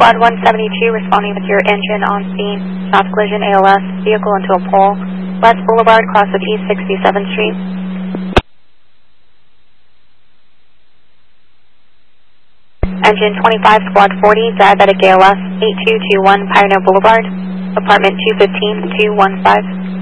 Squad 172 responding with your engine on scene. South collision ALS, vehicle into a pole. West Boulevard, cross of East 67th Street. Engine 25 Squad 40, diabetic ALS, 8221 Pioneer Boulevard, apartment 215-215.